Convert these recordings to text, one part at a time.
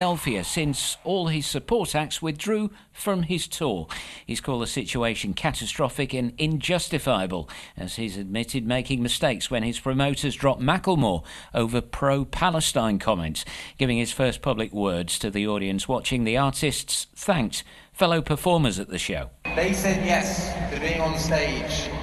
Philadelphia since all his support acts withdrew from his tour. He's called the situation catastrophic and injustifiable, as he's admitted making mistakes when his promoters dropped Macklemore over pro-Palestine comments. Giving his first public words to the audience watching, the artists thanked fellow performers at the show. They said yes to being on stage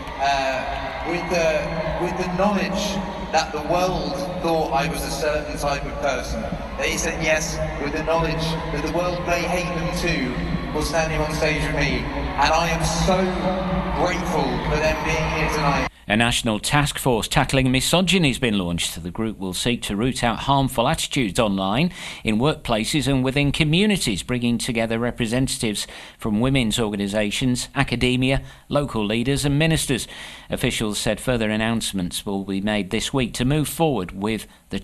with the knowledge that the world thought I was a certain type of person. They said yes with the knowledge that the world may hate them too for standing on stage with me. And I am so grateful for them being here tonight. A national task force tackling misogyny has been launched. The group will seek to root out harmful attitudes online, in workplaces and within communities, bringing together representatives from women's organisations, academia, local leaders and ministers. Officials said further announcements will be made this week to move forward with the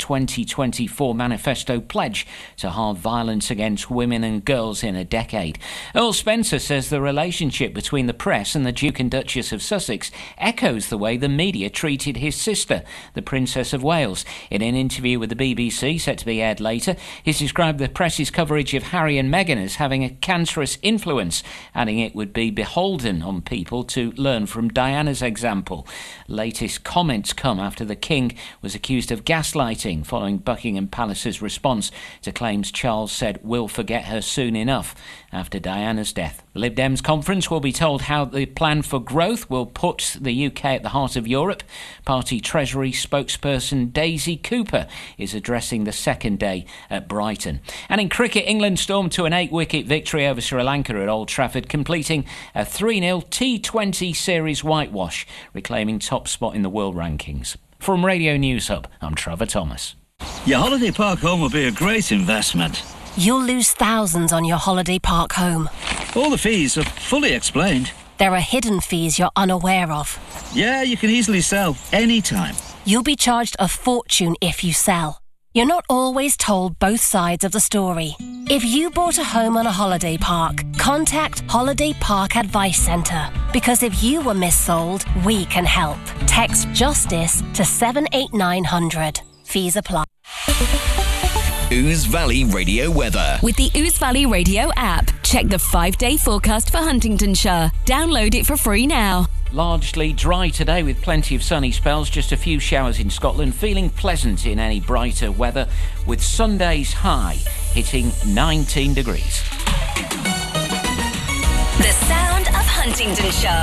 2024 manifesto pledge to halve violence against women and girls in a decade. Earl Spencer says the relationship between the press and the Duke and Duchess of Sussex echoes the way the media treated his sister, the Princess of Wales. In an interview with the BBC, set to be aired later, he's described the press's coverage of Harry and Meghan as having a cancerous influence, adding it would be beholden on people to learn from Diana's example. Latest comments come after the King was accused of gaslighting following Buckingham Palace's response to claims Charles said we'll forget her soon enough after Diana's death. The Lib Dems conference will be told how the plan for growth will put the UK at the heart of Europe. Party Treasury spokesperson Daisy Cooper is addressing the second day at Brighton. And in cricket, England stormed to an 8-wicket victory over Sri Lanka at Old Trafford, completing a 3-0 T20 series whitewash, reclaiming top spot in the world rankings. From Radio News Hub, I'm Trevor Thomas. Your holiday park home will be a great investment. You'll lose thousands on your holiday park home. All the fees are fully explained. There are hidden fees you're unaware of. Yeah, you can easily sell anytime. You'll be charged a fortune if you sell. You're not always told both sides of the story. If you bought a home on a holiday park, contact Holiday Park Advice Centre. Because if you were missold, we can help. Text JUSTICE to 78900. Fees apply. Ouse Valley Radio weather. With the Ouse Valley Radio app, check the 5-day forecast for Huntingdonshire. Download it for free now. Largely dry today with plenty of sunny spells, just a few showers in Scotland, feeling pleasant in any brighter weather, with Sunday's high hitting 19 degrees. The sound of Huntingdonshire.